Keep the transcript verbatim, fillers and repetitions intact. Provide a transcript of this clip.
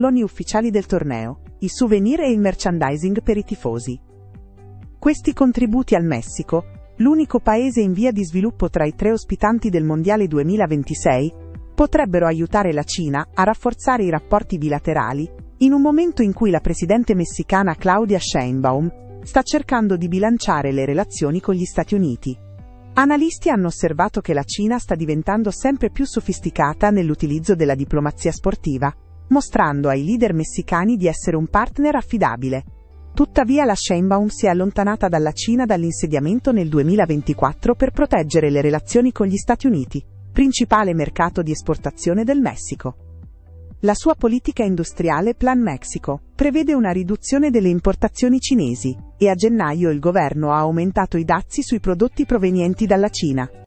Loni ufficiali del torneo, i souvenir e il merchandising per i tifosi. Questi contributi al Messico, l'unico paese in via di sviluppo tra i tre ospitanti del Mondiale duemilaventisei, potrebbero aiutare la Cina a rafforzare i rapporti bilaterali, in un momento in cui la presidente messicana Claudia Sheinbaum sta cercando di bilanciare le relazioni con gli Stati Uniti. Analisti hanno osservato che la Cina sta diventando sempre più sofisticata nell'utilizzo della diplomazia sportiva, mostrando ai leader messicani di essere un partner affidabile. Tuttavia la Sheinbaum si è allontanata dalla Cina dall'insediamento nel duemilaventiquattro per proteggere le relazioni con gli Stati Uniti, principale mercato di esportazione del Messico. La sua politica industriale Plan Mexico prevede una riduzione delle importazioni cinesi, e a gennaio il governo ha aumentato i dazi sui prodotti provenienti dalla Cina.